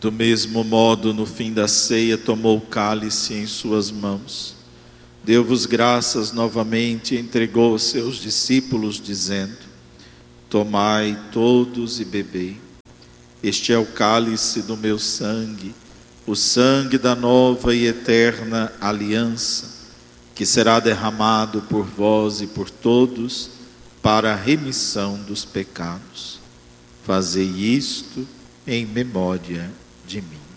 Do mesmo modo, no fim da ceia, tomou o cálice em suas mãos, deu-vos graças novamente e entregou aos seus discípulos, dizendo: tomai todos e bebei. Este é o cálice do meu sangue, o sangue da nova e eterna aliança, que será derramado por vós e por todos para a remissão dos pecados. Fazei isto em memória de mim.